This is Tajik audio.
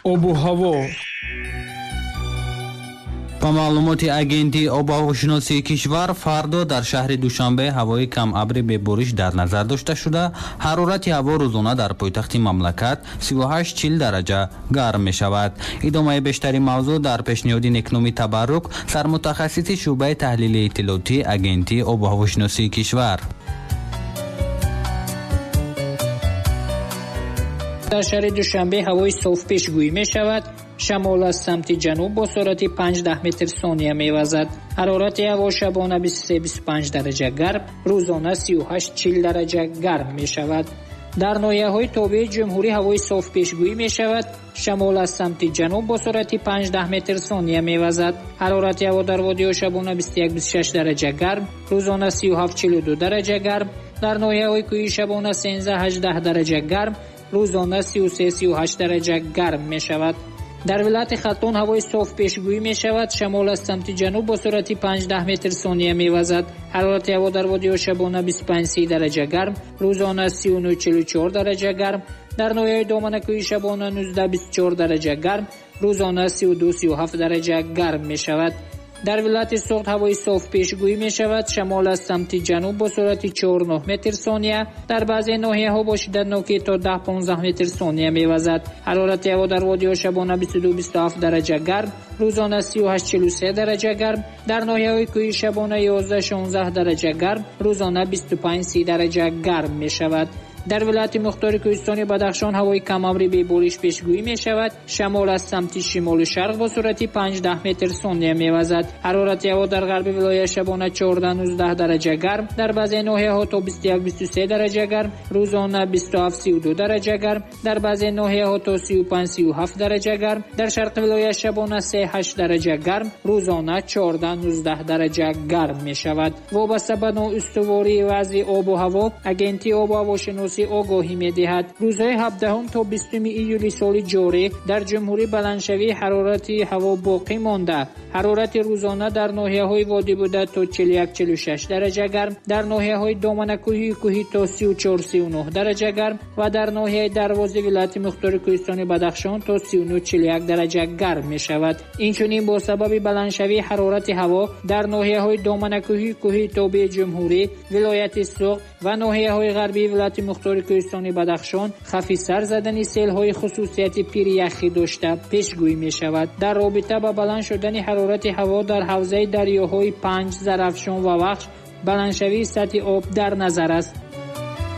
обу ҳаво. ба маълумоти агентии обу ҳавошиносии кишвар, фардо дар шаҳри Душанбе ҳавои камабри бебориш дар назар дошта шуда, ҳарорати ҳаво рӯзона дар пойтахти мамлакат 38-40 дараҷа гарм мешавад. идомаи бештари мавзӯъ дар пешниҳоди Некноми Табаррук, сармутахассиси шуъбаи таҳлили иттилоотии агентии обу ҳавошиносии кишвар. дар шаҳри Душанбе ҳавои соф пешгӯӣ мешавад. шамол аз самти ҷануб бо суръати 5-10 метр сония мевазад. ҳарорати ҳаво шабона 23-25 дараҷа гарм, рӯзона 38-40 дараҷа гарм мешавад. дар ноҳияҳои тобеи ҷумҳурӣ ҳавои соф пешгӯӣ мешавад. шамол аз самти ҷануб бо суръати 5-10 метр сония мевазад. ҳарорати ҳаво дар водиҳо шабона 21-26 дараҷа гарм, рӯзона 37-42 дараҷа гарм. дар ноҳияҳои кӯҳӣ шабона 13-18 дараҷа гарм, рӯзона 33-38 дараҷа гарм мешавад. дар вилояти Халтон ҳавои соф пешгӯӣ мешавад. шамол аз самти ҷануб бо суръати 5-10 метр сония мевазад. ҳарорати ҳаво дар водиҳо шабона 25-30 дараҷа гарм, рӯзона 39-44 дараҷа гарм. дар ноҳияҳои доманакӯҳӣ шабона 19-24 дараҷа гарм, рӯзона 32-37 дараҷа гарм мешавад. дар вилояти Суғд ҳавои соф пешгӯӣ мешавад. шамол аз самти ҷануб бо суръати 4-9 метр сония, дар баъзе ноҳияҳо бо шиддат ноки то 10-15 метр сония мевазад. ҳарорати ҳаво дар водиҳо шабона 22-27 дараҷа гарм, рӯзона 38-43 дараҷа гарм. дар ноҳияҳои кӯҳӣ шабона 11-16 дараҷа гарм, рӯзона 25-30 дараҷа гарм мешавад. дар вилояти Мухтори Кӯҳистони Бадахшон ҳавои камабри бебориш пешгӯӣ мешавад. шамол аз самти шимолу шарқ бо суръати 5-10 метр сония мевазад. ҳарорати ҳаво дар ғарби вилоят шабона 14-19 дараҷа гарм, дар баъзе ноҳияҳо то 21-23 дараҷа гарм, рӯзона 27-32 дараҷа гарм, дар баъзе ноҳияҳо то 35-37 дараҷа гарм. дар шарқи вилоят шабона 3-8 дараҷа гарм, рӯзона 14-19 дараҷа гарм мешавад. вобаста ба ноустувории вазъи обу ҳаво, агентии обу ҳавошиносӣ огоҳӣ медиҳад. рӯзҳои 17 то 20 июли соли ҷорӣ дар ҷумҳурӣ баландшавии ҳарорати ҳаво боқӣ монда. ҳарорати рӯзона дар ноҳияҳои водибуда то 41-46 дараҷа гарм, дар ноҳияҳои доманакӯҳии кӯҳӣ то 34-39 дараҷа гарм ва дар ноҳияи Дарвози вилояти Мухтори Кӯҳистони Бадахшон то 39-41 дараҷа гарм мешавад. инчунин бо сабаби баландшавии ҳарорати ҳаво дар ноҳияҳои доманакӯҳии кӯҳии тобии ҷумҳурӣ, вилояти Суғд ва ноҳияҳои ғарбии вилояти Мухтори Кӯҳистони Бадахшон хафи сар задани селҳои хусусияти пиряхӣ дошта пешгӯӣ мешавад. дар робита ба баланд шудани ҳарорати ҳаво дар ҳавзаи дарёҳои Панҷ, Зарафшон ва Вахш баландшавии сатҳи об дар назар аст.